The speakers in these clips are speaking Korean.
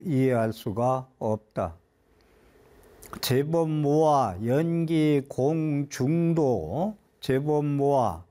이해할 수가 없다. 재범무와 연기, 공, 중도, 재범무와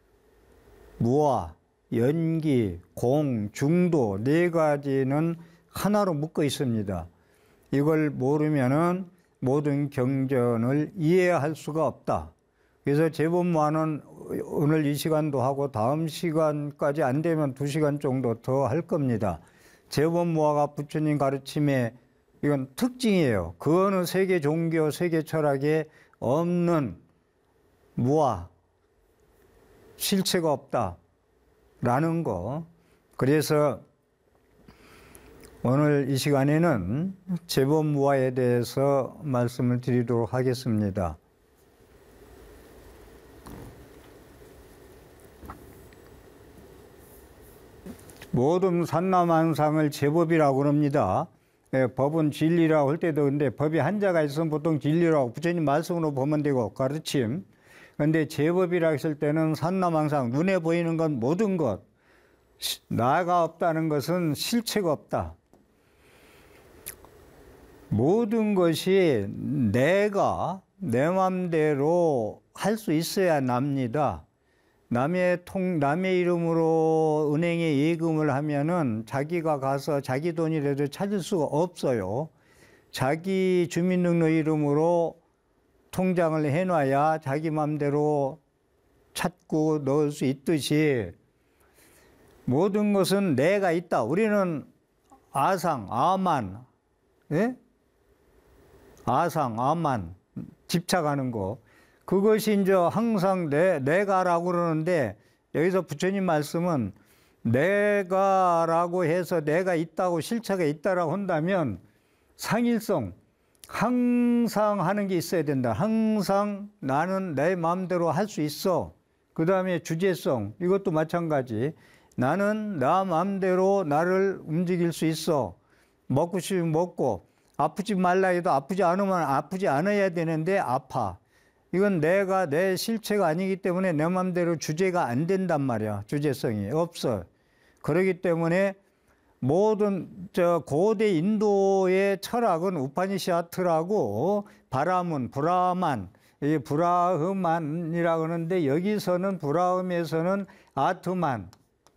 무와 연기, 공, 중도 네 가지는 하나로 묶어 있습니다. 이걸 모르면은 모든 경전을 이해할 수가 없다. 그래서 재범무와는 오늘 이 시간도 하고 다음 시간까지 안 되면 2시간 정도 더 할 겁니다. 재범무와가 부처님 가르침의 이건 특징이에요. 그 어느 세계 종교, 세계 철학에 없는 무와 실체가 없다라는 거. 그래서 오늘 이 시간에는 재범무와에 대해서 말씀을 드리도록 하겠습니다. 모든 산나만상을 제법이라고 합니다. 법은 진리라고 할 때도 근데 법이 한자가 있으면 보통 진리라고 부처님 말씀으로 보면 되고 가르침. 근데 제법이라고 했을 때는 산나만상 눈에 보이는 건 모든 것 나가 없다는 것은 실체가 없다. 모든 것이 내가 내 맘대로 할 수 있어야 납니다. 남의 이름으로 은행에 예금을 하면은 자기가 가서 자기 돈이라도 찾을 수가 없어요. 자기 주민등록 이름으로 통장을 해놔야 자기 맘대로 찾고 넣을 수 있듯이 모든 것은 내가 있다. 우리는 아상, 아만, 예? 아상, 아만, 집착하는 거. 그것이 이제 항상 내가라고 그러는데 여기서 부처님 말씀은 내가라고 해서 내가 있다고 실체가 있다라고 한다면 상일성, 항상 하는 게 있어야 된다. 항상 나는 내 마음대로 할 수 있어. 그 다음에 주제성, 이것도 마찬가지. 나는 나 마음대로 나를 움직일 수 있어. 먹고 싶으면 먹고, 아프지 말라 해도 아프지 않으면 아프지 않아야 되는데 아파. 이건 내 실체가 아니기 때문에 내 마음대로 주제가 안 된단 말이야. 주제성이 없어. 그렇기 때문에 모든 고대 인도의 철학은 우파니샤트라고 바라문, 브라만, 이 브라흐만이라고 하는데 여기서는 브라음에서는 아트만,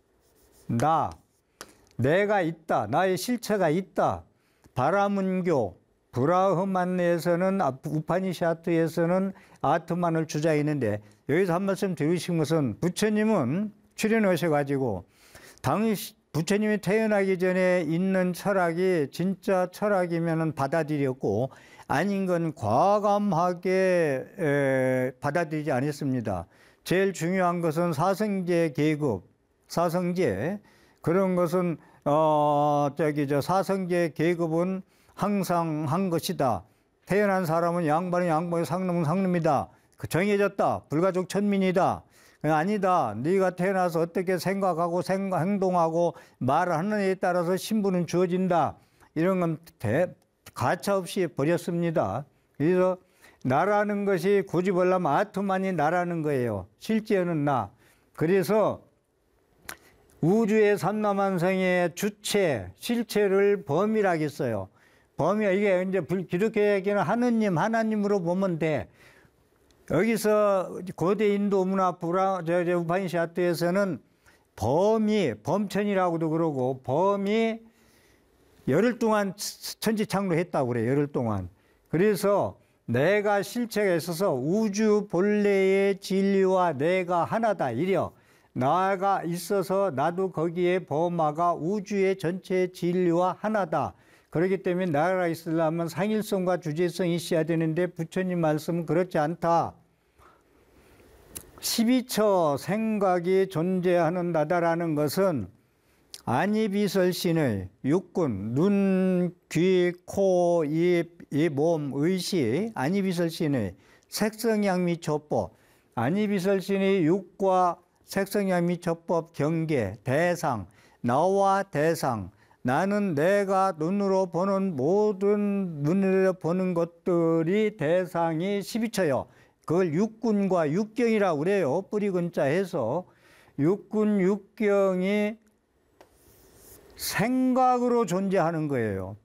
내가 있다. 나의 실체가 있다. 바라문교, 브라흐만에서는 우파니샤트에서는 아트만을 주장했는데 여기서 한 말씀 드리고 싶은 것은 부처님은 출연하셔가지고 부처님이 태어나기 전에 있는 철학이 진짜 철학이면 받아들였고 아닌 건 과감하게 받아들이지 않았습니다. 제일 중요한 것은 사성제 계급, 사성제 그런 것은 사성제 계급은 항상 한 것이다. 태어난 사람은 양반은 양반이 상놈은 상놈이다. 정해졌다. 불가족 천민이다. 아니다. 네가 태어나서 어떻게 생각하고 행동하고 말을 하느냐에 따라서 신분은 주어진다. 이런 건 가차없이 버렸습니다. 그래서 나라는 것이 고집하려면 아트만이 나라는 거예요. 실제는 나. 그래서 우주의 삼라만상의 주체, 실체를 범이라고 했어요. 범위, 이게 이제 기독교에게는 하나님으로 보면 돼. 여기서 고대 인도 문화 우파니샤트에서는 범천이라고도 그러고 범이 열흘 동안 천지창조했다고 그래요. 열흘 동안. 그래서 내가 실체가 있어서 우주 본래의 진리와 내가 하나다. 이려. 나가 있어서 나도 거기에 범하가 우주의 전체 진리와 하나다. 그렇기 때문에 나가 있으려면 상일성과 주제성이 있어야 되는데 부처님 말씀은 그렇지 않다. 12처 생각이 존재하는 나다라는 것은 안이비설신의 육군, 눈, 귀, 코, 입, 몸, 의식, 안이비설신의 색성양미초법, 안이비설신의 육과 색성양미초법 경계, 대상, 나와 대상, 나는 내가 눈으로 보는 모든 눈으로 보는 것들이 대상이 12처요. 그걸 육군과 육경이라고 그래요. 뿌리근자 해서 육군, 육경이 생각으로 존재하는 거예요.